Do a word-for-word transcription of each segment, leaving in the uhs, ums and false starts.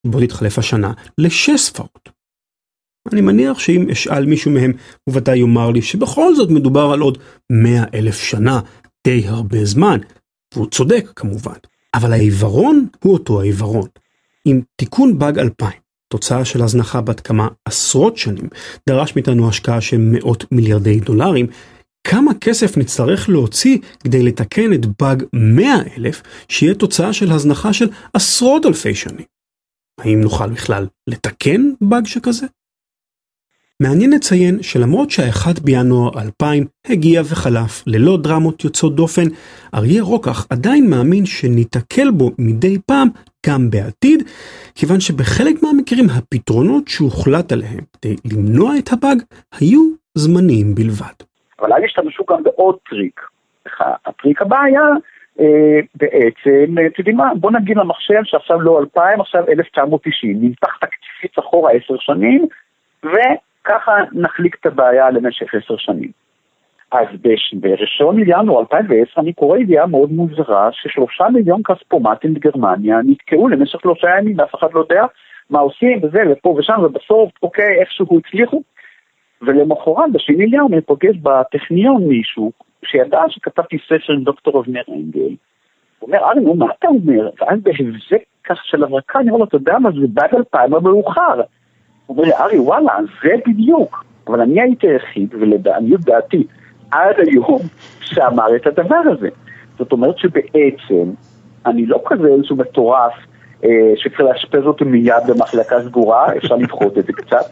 בו תתחלף השנה לשש ספרות. אני מניח שאם אשאל מישהו מהם, הוא ודאי יאמר לי שבכל זאת מדובר על עוד מאה אלף שנה, די הרבה זמן, והוא צודק כמובן. אבל העיוורון הוא אותו העיוורון. עם תיקון באג אלפיים, תוצאה של הזנחה בת כמה עשרות שנים, דרש מאיתנו השקעה של מאות מיליארדי דולרים, כמה כסף נצטרך להוציא כדי לתקן את באג מאה אלף, שיהיה תוצאה של הזנחה של עשרות אלפי שנים? האם נוכל בכלל לתקן באג שכזה? מעניין לציין שלמרות שהאחד בינואר אלפיים הגיע וחלף ללא דרמות יוצאות דופן, אריה רוקח עדיין מאמין שניתקל בו מדי פעם גם בעתיד, כיוון שבחלק מהמקרים הפתרונות שהוחלט עליהם כדי למנוע את הבאג היו זמניים בלבד. אבל אז השתמשו גם בעוד טריק. הטריק הבא היה אה, בעצם, אתה יודעים מה, בוא נגיד למחשב שעכשיו לא אלפיים, עכשיו אלף תשע מאות תשעים, נמתח תקציב אחורה עשר שנים, וככה נחליק את הבעיה למשך עשר שנים. אז בראשון לינואר אלפיים ועשר אני קורא ידיעה מאוד מוזרה ששלושה מיליון כספומטים בגרמניה נתקעו למשך שלושה ימים, ואף אחד לא יודע מה עושים וזה ופה ושם, ובסוף אוקיי איכשהו הצליחו. ולמחרת בשני לינואר אני פוגש בטכניון מישהו שידע שכתבתי ספר עם דוקטור אבנר אנגל. הוא אומר, ארי, נו, מה אתה אומר? ואז בהבזק כך של הברקה, אני אומר לו, אתה יודע מה, זה באג אלפיים המאוחר. הוא אומר לי, ארי, וואלה, זה בדיוק. אבל אני הייתי היחיד, ולעניות דעתי, עד היום שאמר את הדבר הזה. זאת אומרת שבעצם, אני לא כזה איזשהו מטורף, שצריך להשפז אותו מיד במחלקה סגורה, אפשר לדחות את זה קצת.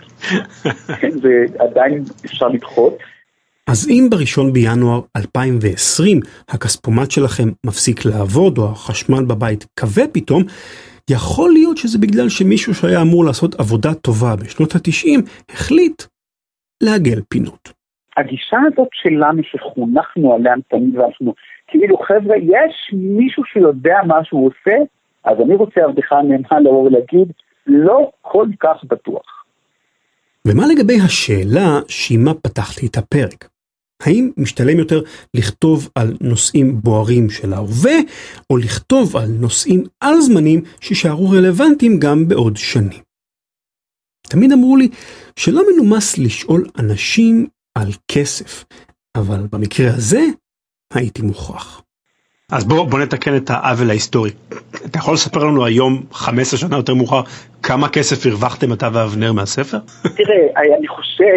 זה עדיין אפשר לדחות. אז אם בראשון בינואר אלפיים ועשרים הכספומט שלכם מפסיק לעבוד, או החשמל בבית כבה פתאום, יכול להיות שזה בגלל שמישהו שהיה אמור לעשות עבודה טובה בשנות ה-תשעים, החליט לעגל פינות. הגישה הזאת שלנו שחונכנו עליה תמיד, ואנחנו כאילו חבר'ה, יש מישהו שיודע מה שהוא עושה, אז אני רוצה עבדך נאמן לבוא ולהגיד, לא כל כך בטוח. ומה לגבי השאלה שעימה פתחתי את הפרק? האם משתלם יותר לכתוב על נושאים בוערים של ההווה, או לכתוב על נושאים על זמנים שישארו רלוונטיים גם בעוד שנים? תמיד אמרו לי שלא מנומס לשאול אנשים על כסף, אבל במקרה הזה הייתי מוכרח. אז בוא, בוא נתקן את העוול ההיסטורי. אתה יכול לספר לנו היום, חמש עשרה שנה יותר מאוחר, כמה כסף הרווחתם אתה ואבנר מהספר? תראה, אני חושב...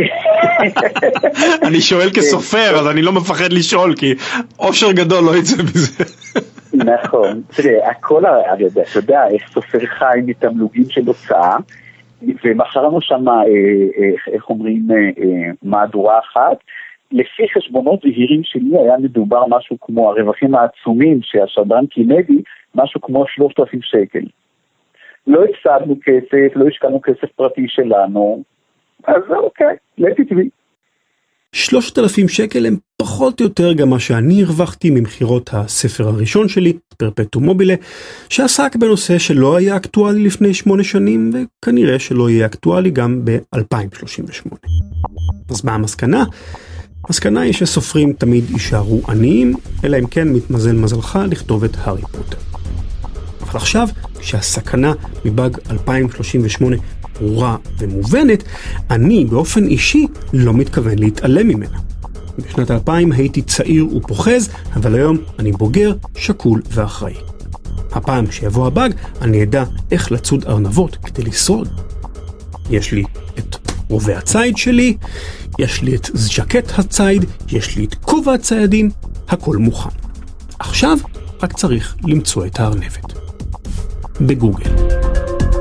אני שואל כסופר, אז אני לא מפחד לשאול, כי אושר גדול לא יצא בזה. נכון. תראה, הכל, אתה יודע, איך סופר חי מתמלוגים של הוצאה, ומחרנו שם, איך אומרים, מהדורה אחת, לפי חשבונות זהירים שלי היה מדובר משהו כמו הרווחים העצומים שהשדרן קינדי, משהו כמו שלושת אלפים שקל. לא הפסדנו כסף, לא השקענו כסף פרטי שלנו, אז אוקיי, לטי טבעי. שלושת אלפים שקל הם פחות או יותר גם מה שאני הרווחתי ממחירות הספר הראשון שלי, פרפטום מובילה, שעסק בנושא שלא היה אקטואלי לפני שמונה שנים, וכנראה שלא יהיה אקטואלי גם ב-אלפיים שלושים ושמונה. אז מה המסקנה? המסקנה היא שסופרים תמיד יישארו עניים, אלא אם כן מתמזל מזלך לכתוב את הארי פוטר. אבל עכשיו, כשהסכנה מבאג אלפיים שלושים ושמונה ברורה ומובנת, אני באופן אישי לא מתכוון להתעלם ממנה. בשנת אלפיים הייתי צעיר ופוחז, אבל היום אני בוגר, שקול ואחראי. הפעם שיבוא הבאג, אני אדע איך לצוד ארנבות כדי לשרוד. יש לי את רובה הצייד שלי, יש לי את ז'קט הצייד, יש לי את כובע הציידים, הכל מוכן. עכשיו רק צריך למצוא את הארנבת. בגוגל.